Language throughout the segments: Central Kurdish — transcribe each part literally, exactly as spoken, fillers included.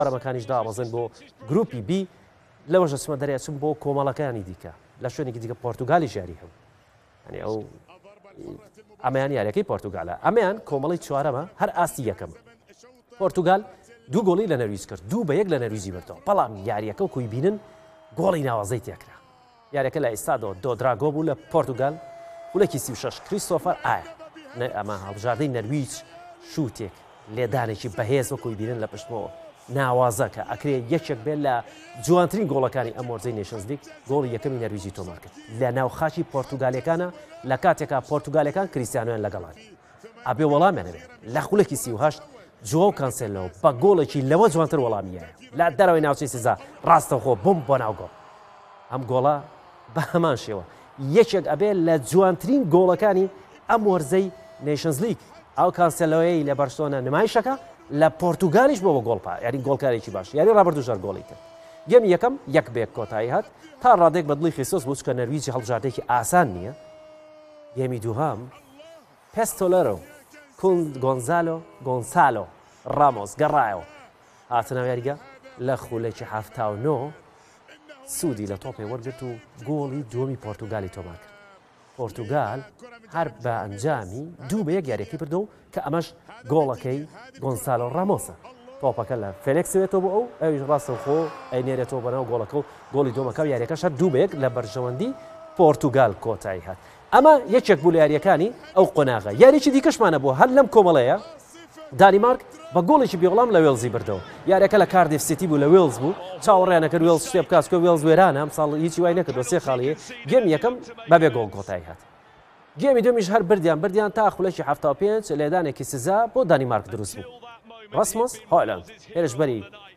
ڕەمەکانیش دابەزن بۆ گروپی بی لەوەش دەچمە دەرێچم بۆ کۆمەڵەکانی دیکە لە شوێنێکی دیکە پۆرتوگالی ژیاری هەبوو ئەنی ئەو ئەمەیان یاریەکەی پۆرتوگالە ئەمەیان کۆمەڵی چوارەمە هەر ئاستی یەکەم پۆرتوگال دوو گۆڵی لە نەرویج کرد دوو بە یەک لە نەرویجی بردەوە بەڵام یاریەکە و کوی بینن گۆڵی ناوازەی تێکرا یاریەکە لە ئێستادۆ دۆدراگۆ بوو لە پۆرتوگال خولێکی سی و شەش کریستۆفەر ئایا ئەمە هەڵبژاردەی نەرویج شووتێک لێدانێکی بەهێز وەکوی بینن لە پشتمەوە ناوازە کە ئەکرێ یەکێک بێت لە جوانترین گۆڵەکانی ئەم وەرزەی نێشنز لیگ گۆڵی یەکەمی نەرویجی تۆمار کرد لە ناو خاچی پۆرتوگالەکانە لە کاتێکا پۆرتوگالەکان کریستیانۆیان لەگەڵان ئەبێ وەڵامێنەوێت لە خولێکی سی و هەشت جۆ کانسێلۆ بە گۆڵێکی لەوە جوانتر وەڵامیایە لە دەرەوەی ناوچەی سزا ڕاستەوخۆ بم بۆ ناو گۆڵ ئەم گۆڵە بە هەمان شێوە یەکێک ئەبێ لە جوانترین گۆڵەکانی ئەم وەرزەی نێشنز لیگ ئەو کانسێلۆیەی لە بەرسۆنە نمایشەکە لە پۆرتوگالیش بۆ بە گۆڵپا یاری گۆڵکارێکی باش یاری ڕابردوو ژەر گۆڵی کرد گەمی یەکەم یەک بێک کۆتایی هات تا ڕادێک بە دڵی خیسۆس بوو چکە نەرویجی هەڵبژاردێکی ئاسان نییە گەمی دووهەم پێستۆلەرۆ کون گۆنزالۆ گۆنسالۆ ڕامۆس گەڕایەوە هاتنە یاریگە لە خولێکی هەفتا و نۆ سوودی لە تۆپێ وەرگرت و گۆڵی دووەمی پۆرتوگالی تۆمار کرد پۆرتوگال هەر بە ئەنجامی دوو بە یەک یاریەکەی بردە و کە ئەمەش گۆڵەکەی گۆنسالۆ ڕامۆسە تۆپەکە لە فێلێکسوێتەوە بۆ ئەو ئەویش ڕاستەوخۆ ئەینێرێتەوە بەناو گۆڵەکە و گۆڵی دۆمەکە و یاریەکەش هەر دوو بە یەک لە بەرژەوەندی پۆرتوگال کۆتایی هات ئەمە یەکێک بوو لە یاریەکانی ئەو قۆناغە یاریی دیکەشمانە بوو هەر لەم کۆمەڵەیە دانیمارک بە گۆڵێکی بێوەڵام لە وێڵزی بردەوە یاریەکە لە کاردیف سیتی بوو لە وێڵز بوو چاوەڕێیان نەکرد وێڵز شتێ بکات کە وێڵز وێرانە ئەم ساڵ هیچی وای نەکردوە سێ خاڵیە گێم یەکەم بەبێ گۆڵ کۆتایی هات گێمی دومیش هەر بردیان بردیان تا خولەکی هەفتا و پێنج لێدانێکی سزا بۆ دانیمارک دروست بوو ڕاسمۆس هۆیلاند هێرشبەری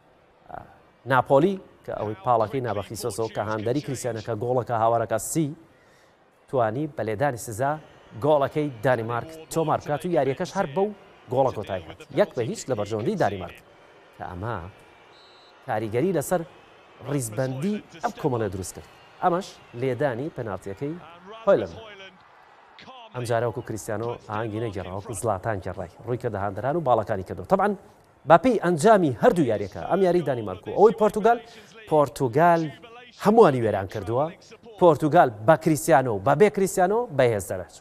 ناپۆلی کە ئەوەی پاڵەکەی نابەخیسۆسەوە کە هاندەری کریسیانەکە گۆڵەکە هاوارەکە سی توانی بە لێدانی سزا گۆڵەکەی دانیمارک تۆمار بکات و یاریەکەش هەر بەو گۆڵە کۆتایی هات یەک بە هیچ لە بەرژەوەندی دانیمارک کە ئەمە کاریگەری لەسەر ڕیزبەندی ئەم کۆمەڵە دروست کرد ئەمەش لێدانی پەنالتیەکەی هۆیلاند ئەم جارەوەکو کریستیانۆ ئاهەنگی نەگەڕاوەکو زڵاتان گەڕای ڕووی کە دەهاندەران و باڵەکانی کردەوە تەبعاً باپێی ئەنجامی هەردوو یاریەکە ئەم یاری دانیمارک و ئەوەی پۆرتوگال پۆرتوگال هەمووانی وێران کردووە پۆرتوگال بە کریستیانۆ و بەبێ کریستیانۆ بەهێز دەرەچوو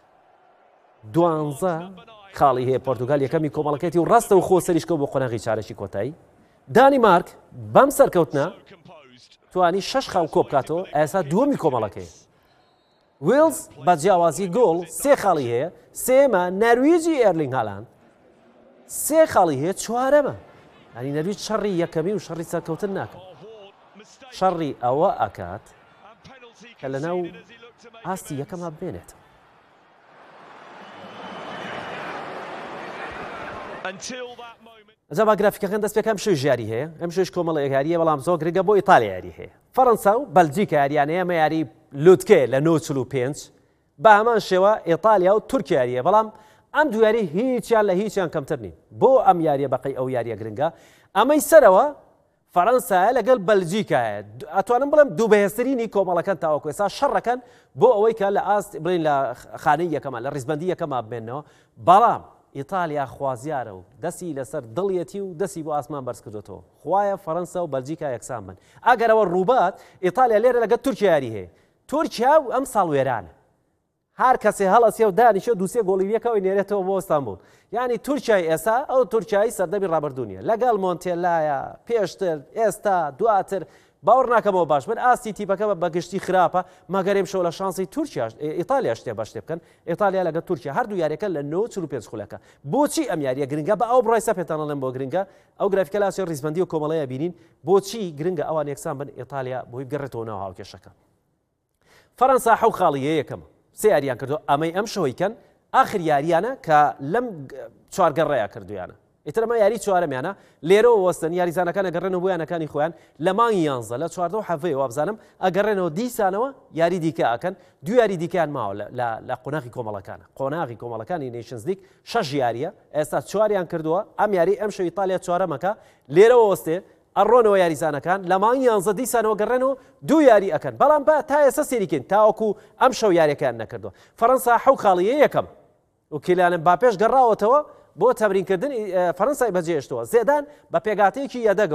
دوانزە خاڵی هەیە پۆرتوگال یەکەمی کۆمەڵەکەیەتی و ڕاستەوە خۆ سەریشکەوت بۆ قۆناغی چارەکی کۆتایی دانیمارک بەم سەرکەوتنە توانی شەش خاڵ کۆ بکاتەوە ئێستا دووەمی کۆمەڵەکەیە وێڵز بە جیاوازی گۆڵ سێ خاڵی هەیە سێمە نەرویجی ئێرلینگ هالاند سێ خاڵی هەیە چوارەمە ینی نەرویج شەڕی یەکەمی و شەڕی سەرکەوتن ناکەن شەڕی ئەوە ئەکات کە لەناو ئاستی یەکەمە بێنێتەوە ئەجا با گرافیکەکان دەست پێکەم شوێ ژیاری هەیە ئەم شوێش کۆمەڵە یاریە بەڵام زۆر گرنگە بۆ ئیتالیا یاری هەیە فەڕەنسا و بەلجیکا یاریانەیە ئەمە یاری لوتکێ لە نۆ چل و پێنج بە هەمان شێوە ئیتالیا و تورکیا یاریە بەڵام ئەم دوو یاری هیچیان لە هیچیان کەمتر نین بۆ ئەم یاریە بەقەی ئەو یاریە گرنگە ئەمەی سەرەوە فەڕەنسایە لەگەڵ بەلجیکایە ئەتوانم بڵێم دوو بەهێزترینی کۆمەڵەکان تاوەکو ئێستا شەڕەکەن بۆ ئەوەی کە لە ئاست بڵین لە خانەی یەکەمە لە ڕیزبەندی یەکەمە بمێنەوە بەڵام ئیتالیا خوازیارە و دەستی لەسەر دڵیەتی و دەستی بۆ ئاسمان بەرز کردوێتەوە خوایە فەڕەنسا و بەلجیکا یەکسان بن ئەگەرەوە ڕووبات ئیتالیا لێرە لەگەڵ تورکیا یاری هەیە تورکیا و ئەم ساڵ وێرانە هەر کەسێ هەڵەسیە و دانیشە دووسێ گۆڵیەکەەوەی نێرێتەوە بۆ ئەستانبول یعنی تورکیای ئێستا ئەو تورکیایی سەردەمی ڕابردوونیە لەگەڵ مۆنتێلایە پێشتر ئێستا دواتر باوەڕ ناکەمەوە باش من ئاستی تیپەکە بەگشتی خراپە مەگەرێم شەو لە شانسی تورکیا ئیتالیا شتێ باش شتێ بکەن ئیتالیا لەگەڵ تورکیا هەردوو یاریەکە لە نۆ چل و پێنج خولەکە بۆچی ئەم یاریە گرنگە بە ئەو بڕای سەپێتانەڵێم بۆ گرنگە ئەو گرافیکە لاسی ڕیزبەندی و کۆمەڵەیە بینین بۆچی گرنگە ئەوان یەکسان بن ئیتالیا بۆی بگەڕێتەوە ناو هاوکێشەکە فەڕەنسا حەو خاڵیە یەکەمە سێ یاریان کردو ئەمەی ئەم شەوەیکەن ئاخر یاریانە کە لەم چوارگەڕەیە کردویانە ئیترمە یاری چوارەمیانە لێرەوە وەستن یاریزانەکان ئەگەڕێنەوە بۆ یانەکانی خۆیان لە مانگی یانزە لە چواردە و حەڤەیەوە بزانم ئەگەڕێنەوە دیسانەوە یاری دیکە ئەکەن دوو یاری دیکەیان ماوە لە قۆناغی کۆمەڵەکانە قۆناغی کۆمەڵەکانی نێشنز لیگ شەش یاریە ئێستا چواریان کردووە ئەم یاری ئەم شەو ئیتالیا چوارەمەکە لێرەوە وەستێ ئەڕۆنەوە یاریزانەکان لە مانگی یانزە دیسانەوە گەڕێنەوە دوو یاری ئەکەن بەڵام بە تا ئێستا سێریکەین تاوەکو ئەم شەو یاریەکان نەکردووە فەڕەنسا حەو خاڵیە یەکەم و کیلیان ئەمباپێش گەڕاوەتەوە بۆ تەمرینکردن فەڕەنسای بەجێهێشتەوە زێدان بە پێگاتەیەکی یەدەگە